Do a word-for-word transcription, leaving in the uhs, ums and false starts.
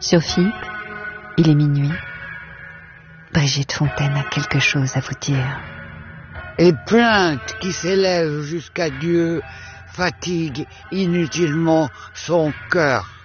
Sur Philippe, il est minuit. Brigitte Fontaine a quelque chose à vous dire. Les plaintes qui s'élèvent jusqu'à Dieu fatiguent inutilement son cœur.